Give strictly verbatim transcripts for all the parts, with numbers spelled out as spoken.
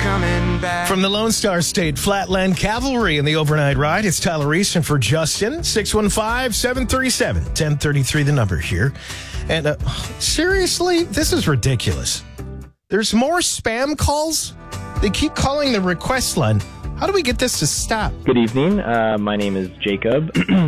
coming back. From the Lone Star State Flatland Cavalry in the overnight ride, it's Tyler Easton for Justin. six one five, seven three seven, one zero three three, the number here. And uh, seriously, this is ridiculous. There's more spam calls. They keep calling the request line. How do we get this to stop? Good evening. Uh, my name is Jacob.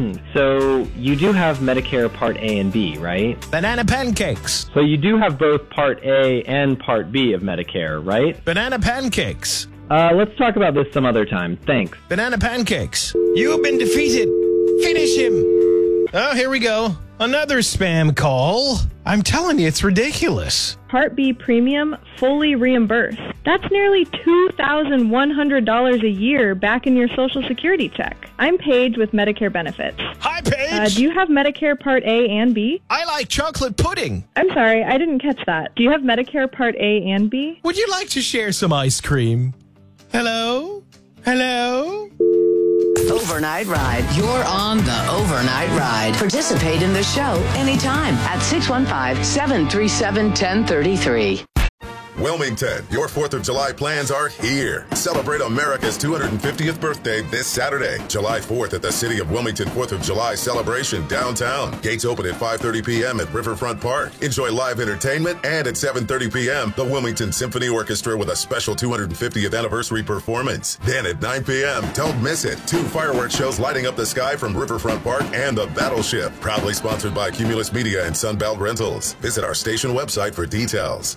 So you do have Medicare Part A and B, right? Banana pancakes. So you do have both Part A and Part B of Medicare, right? Banana pancakes. Uh, let's talk about this some other time. Thanks. Banana pancakes. You've been defeated. Finish him. Oh, here we go. Another spam call. I'm telling you, it's ridiculous. Part B premium fully reimbursed. That's nearly two thousand one hundred dollars a year back in your Social Security check. I'm Paige with Medicare Benefits. Hi, Paige. Uh, do you have Medicare Part A and B? I like chocolate pudding. I'm sorry, I didn't catch that. Do you have Medicare Part A and B? Would you like to share some ice cream? Hello? Hello? Overnight Ride. You're on the Overnight Ride. Participate in the show anytime at six one five, seven three seven, one zero three three. Wilmington, your fourth of July plans are here. Celebrate America's two hundred fiftieth birthday this Saturday, July fourth at the City of Wilmington fourth of July celebration downtown. Gates open at five thirty p.m. at Riverfront Park. Enjoy live entertainment, and at seven thirty p.m., the Wilmington Symphony Orchestra with a special two hundred fiftieth anniversary performance. Then at nine p.m., don't miss it. Two fireworks shows lighting up the sky from Riverfront Park and the Battleship. Proudly sponsored by Cumulus Media and Sunbelt Rentals. Visit our station website for details.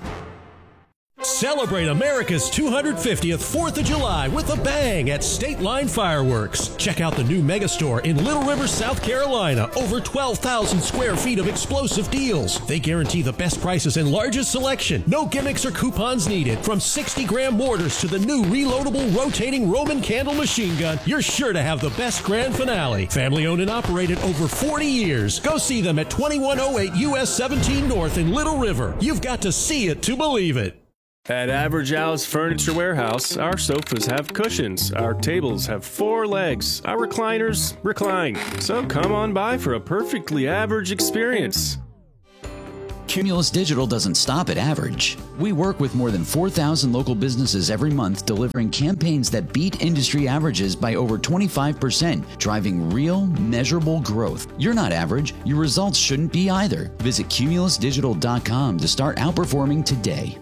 Celebrate America's two hundred fiftieth fourth of July with a bang at State Line Fireworks. Check out the new megastore in Little River, South Carolina. Over twelve thousand square feet of explosive deals. They guarantee the best prices and largest selection. No gimmicks or coupons needed. From sixty gram mortars to the new reloadable rotating Roman candle machine gun, you're sure to have the best grand finale. Family owned and operated over forty years. Go see them at twenty-one oh eight U S seventeen North in Little River. You've got to see it to believe it. At Average Al's Furniture Warehouse, our sofas have cushions, our tables have four legs, our recliners recline. So come on by for a perfectly average experience. Cumulus Digital doesn't stop at average. We work with more than four thousand local businesses every month, delivering campaigns that beat industry averages by over twenty-five percent, driving real, measurable growth. You're not average. Your results shouldn't be either. Visit cumulus digital dot com to start outperforming today.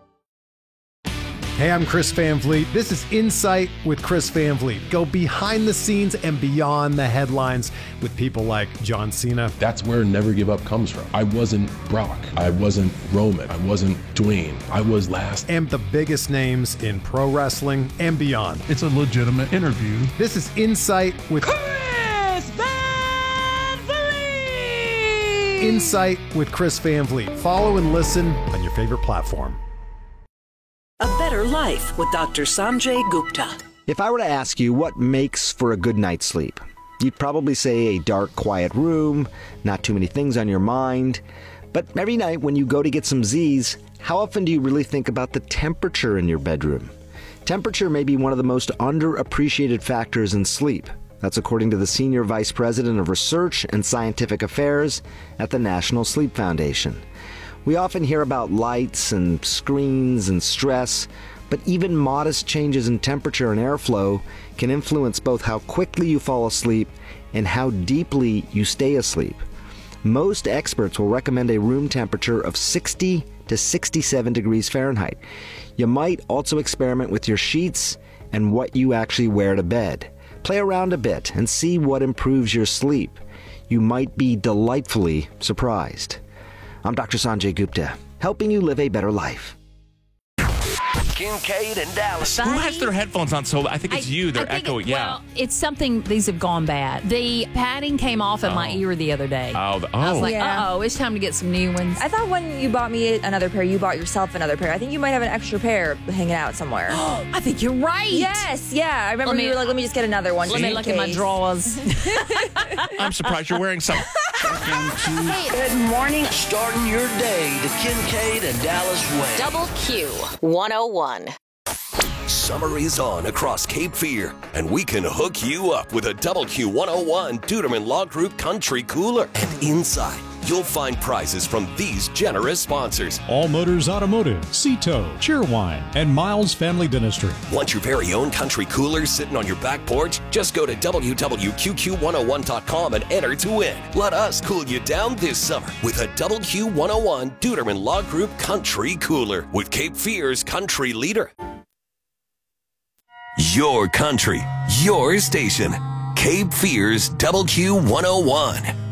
Hey, I'm Chris Van Vliet. This is Insight with Chris Van Vliet. Go behind the scenes and beyond the headlines with people like John Cena. That's where Never Give Up comes from. I wasn't Brock. I wasn't Roman. I wasn't Dwayne. I was last. And the biggest names in pro wrestling and beyond. It's a legitimate interview. This is Insight with Chris Van Vliet. Insight with Chris Van Vliet. Follow and listen on your favorite platform. A Better Life with Doctor Sanjay Gupta. If I were to ask you what makes for a good night's sleep, you'd probably say a dark, quiet room, not too many things on your mind. But every night when you go to get some Z's, how often do you really think about the temperature in your bedroom? Temperature may be one of the most underappreciated factors in sleep. That's according to the Senior Vice President of Research and Scientific Affairs at the National Sleep Foundation. We often hear about lights and screens and stress, but even modest changes in temperature and airflow can influence both how quickly you fall asleep and how deeply you stay asleep. Most experts will recommend a room temperature of sixty to sixty-seven degrees Fahrenheit. You might also experiment with your sheets and what you actually wear to bed. Play around a bit and see what improves your sleep. You might be delightfully surprised. I'm Doctor Sanjay Gupta, helping you live a better life. Kincaid and Dallas. Who has their headphones on so I think it's I, you. They're echoing. It, yeah. Well, it's something. These have gone bad. The padding came off in oh. my ear the other day. Oh, the, oh. I was like, yeah. uh-oh, it's time to get some new ones. I thought when you bought me another pair, you bought yourself another pair. I think you might have an extra pair hanging out somewhere. I think you're right. Yes, yeah. I remember me, you were like, let me just get another one. Let me look at my drawers. I'm surprised you're wearing some. Good morning. Starting your day the Kincaid and Dallas way. Double Q one oh one. Summer is on across Cape Fear, and we can hook you up with a Double Q one oh one Duderman Law Group Country Cooler. And inside, you'll find prizes from these generous sponsors. All Motors Automotive, Cito, Cheerwine, and Miles Family Dentistry. Want your very own country cooler sitting on your back porch? Just go to w w w dot q q one oh one dot com and enter to win. Let us cool you down this summer with a W Q one oh one Duderman Law Group Country Cooler with Cape Fear's country leader. Your country, your station. Cape Fear's W Q one oh one.